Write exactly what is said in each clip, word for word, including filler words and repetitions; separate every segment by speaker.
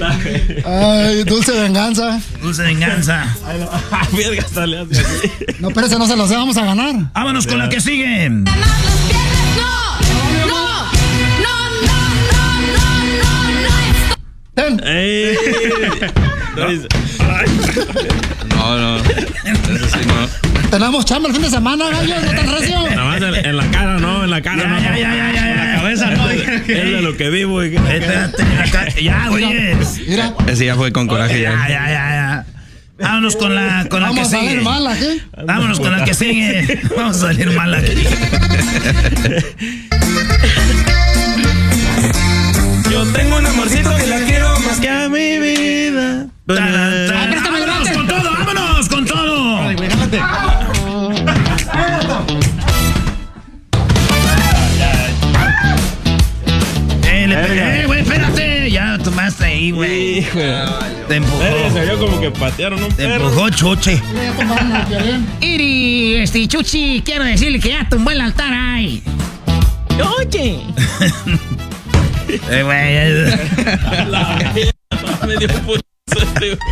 Speaker 1: Ay, dulce venganza.
Speaker 2: Dulce venganza.
Speaker 3: Ay, no. Verga, hasta le hace así.
Speaker 1: No, espérese, no se los dé, vamos a ganar.
Speaker 2: Vámonos con la que sigue.
Speaker 4: No, no, no, no, no, no, no, no.
Speaker 3: ¡Ey!
Speaker 5: No, no. Eso sí, no.
Speaker 1: Tenemos chamba el fin de semana, gallos, no tan recio.
Speaker 3: Nada más en, en la cara, no, en la cara.
Speaker 2: Ya,
Speaker 3: no.
Speaker 2: ya, ya, ya, ya,
Speaker 3: En la cabeza, no. Es de lo que vivo. Y...
Speaker 2: Espérate, acá. Ya, güey.
Speaker 1: Mira,
Speaker 5: Ese ya fue con coraje
Speaker 2: Ya,
Speaker 5: ya.
Speaker 2: ya, ya, ya. Vámonos con la, con la que
Speaker 1: vamos a
Speaker 2: sigue.
Speaker 1: salir mal aquí.
Speaker 2: Vámonos con la que sigue. Vamos a salir mal aquí.
Speaker 3: Yo tengo un amorcito que la quiero más que a mi vida.
Speaker 2: Tarán, tarán.
Speaker 1: Ay, préstame el
Speaker 2: Vámonos
Speaker 1: bate.
Speaker 2: con todo, vámonos con todo.
Speaker 1: Ay, güey, déjate.
Speaker 2: Eh, le pegué, güey, espérate. Ya tomaste ahí, güey.
Speaker 3: Hijo.
Speaker 2: Te empujó.
Speaker 3: Eh, se vio como que patearon un
Speaker 2: Te
Speaker 3: perro.
Speaker 2: empujó, chuche.
Speaker 1: Ya tomaron el violín.
Speaker 2: Iri, este Chuchi, quiero decirle que ya tumbó el altar ahí.
Speaker 3: Oye.
Speaker 2: Eh, güey.
Speaker 3: La me dio puto este, güey.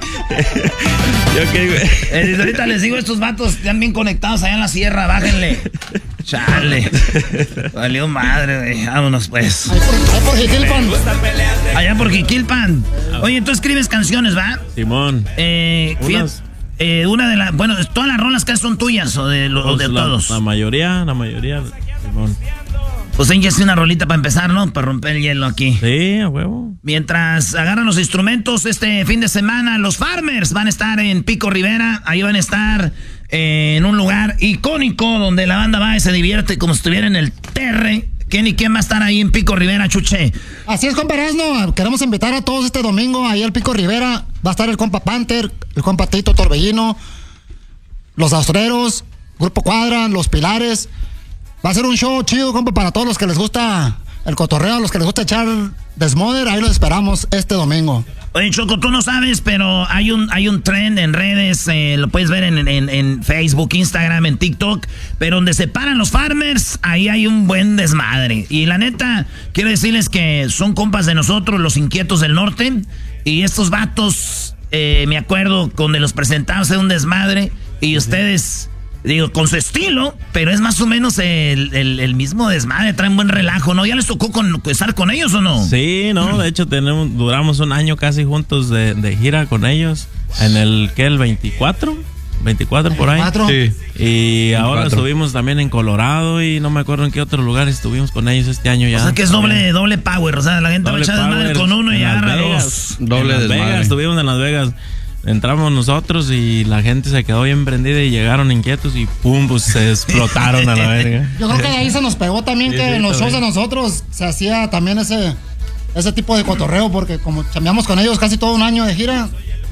Speaker 3: Yo qué, güey.
Speaker 2: Eh, ahorita les digo, estos vatos están bien conectados allá en la sierra, bájenle. Chale. Valió madre, güey. Vámonos, pues.
Speaker 1: Ahí por, ahí por Jiquilpan.
Speaker 2: Allá por Jiquilpan. Oye, tú escribes canciones, ¿va?
Speaker 3: Simón.
Speaker 2: Eh, fíjate,
Speaker 3: Unas.
Speaker 2: eh, una de las... Bueno, todas las rolas que son tuyas o de, lo, o de
Speaker 3: Pues la,
Speaker 2: todos.
Speaker 3: La mayoría, la mayoría. Simón.
Speaker 2: Pues ella hace una rolita para empezar, ¿no? Para romper el hielo aquí.
Speaker 3: Sí, a huevo.
Speaker 2: Mientras agarran los instrumentos este fin de semana, los Farmers van a estar en Pico Rivera. Ahí van a estar eh, en un lugar icónico donde la banda va y se divierte como si estuviera en el Terre. ¿Quién y quién va a estar ahí en Pico Rivera, Chuche?
Speaker 1: Así es, compa Erasmo. Queremos invitar a todos este domingo ahí al Pico Rivera. Va a estar el compa Panther, el compa Tito Torbellino, los Astreros, Grupo Cuadra, los Pilares. Va a ser un show chido, compa, para todos los que les gusta el cotorreo, los que les gusta echar desmoder. Ahí los esperamos este domingo.
Speaker 2: Oye, Choco, tú no sabes, pero hay un hay un trend en redes, eh, lo puedes ver en, en, en Facebook, Instagram, en TikTok, pero donde se paran los Farmers, ahí hay un buen desmadre. Y la neta, quiero decirles que son compas de nosotros, los Inquietos del Norte, y estos vatos, eh, me acuerdo, cuando los presentamos era un desmadre, y ustedes... Digo, con su estilo, pero es más o menos el, el, el mismo desmadre, traen buen relajo, ¿no? ¿Ya les tocó con, estar con ellos o no?
Speaker 3: Sí, no, de hecho tenemos, duramos un año casi juntos de, de gira con ellos. En el, ¿qué? El veinticuatro, veinticuatro por ahí.
Speaker 1: ¿veinticuatro?
Speaker 5: Sí.
Speaker 3: Y ahora
Speaker 5: veinticuatro.
Speaker 3: estuvimos también en Colorado y no me acuerdo en qué otro lugar estuvimos con ellos este año ya.
Speaker 2: O sea que es doble, doble power, o sea, la gente
Speaker 3: Doble
Speaker 2: va a echar desmadre
Speaker 3: power
Speaker 2: con uno y
Speaker 3: en Las
Speaker 2: agarra
Speaker 3: Vegas.
Speaker 2: dos.
Speaker 5: Doble
Speaker 3: en Las
Speaker 5: desmadre.
Speaker 3: Vegas, estuvimos en Las Vegas. Entramos nosotros y la gente se quedó bien prendida y llegaron inquietos y pum, pues se explotaron a la verga.
Speaker 1: Yo creo que de ahí se nos pegó también
Speaker 3: Sí,
Speaker 1: que
Speaker 3: sí,
Speaker 1: en los shows de
Speaker 3: también.
Speaker 1: nosotros se hacía también ese, ese tipo de cotorreo, porque como chambeamos con ellos casi todo un año de gira.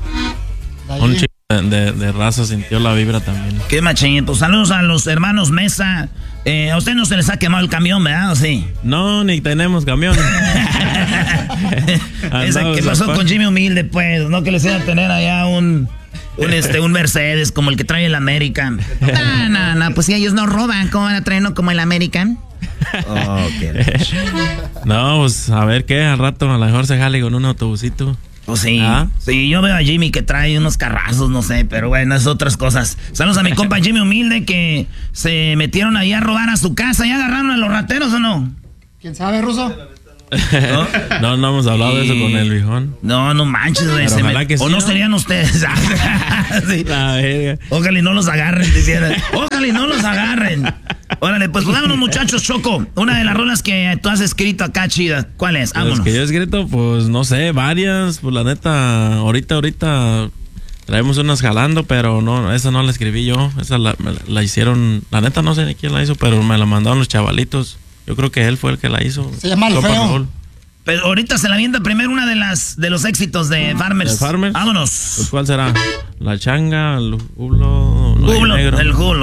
Speaker 1: de ahí-
Speaker 3: Un chico de, de, de raza sintió la vibra también.
Speaker 2: Qué machito. Saludos a los hermanos Mesa. Eh, a usted no se les ha quemado el camión, ¿verdad? ¿O sí?
Speaker 3: No, ni tenemos camión.
Speaker 2: Esa que pasó con Jimmy Humilde, pues, no que les iba a tener allá un, un, este, un Mercedes como el que trae el American. No, no, no, pues si ellos no roban, ¿cómo van a traer uno como el American? Oh, qué
Speaker 3: No, pues a ver qué, al rato a lo mejor se jale con un autobusito.
Speaker 2: Pues sí,
Speaker 3: ¿Ah?
Speaker 2: sí, yo veo a Jimmy que trae unos carrazos, no sé, pero bueno, es otras cosas. Saludos a mi compa Jimmy Humilde que se metieron ahí a robar a su casa. ¿Ya agarraron a los rateros o no?
Speaker 1: ¿Quién sabe, Ruso?
Speaker 3: No, no hemos hablado de eso con el viejón.
Speaker 2: No, no manches, güey.
Speaker 3: Pero
Speaker 2: se
Speaker 3: ojalá
Speaker 2: me-
Speaker 3: que
Speaker 2: O
Speaker 3: sí,
Speaker 2: no
Speaker 3: ¿no?
Speaker 2: serían ustedes. Sí.
Speaker 3: La verga.
Speaker 2: Ojalá y no los agarren, diciendo. Ojalá y no los agarren. Órale, pues vámonos, muchachos, Choco. Una de las rolas que tú has escrito acá, chida. ¿Cuál es?
Speaker 3: Los
Speaker 2: Vámonos.
Speaker 3: que yo he escrito, pues no sé, varias. Pues la neta, ahorita, ahorita traemos unas jalando, pero no, esa no la escribí yo. Esa la, me la- la hicieron, la neta no sé ni quién la hizo, pero me la mandaron los chavalitos. Yo creo que él fue el que la hizo.
Speaker 1: Se llama El
Speaker 3: Compa
Speaker 1: Feo.
Speaker 3: Raúl.
Speaker 2: Pero ahorita se la avienta primero una de las de los éxitos de Farmers.
Speaker 3: ¿De Farmers?
Speaker 2: Vámonos.
Speaker 3: Pues, ¿cuál será? La changa, el hulo,
Speaker 2: Jublo, el julo.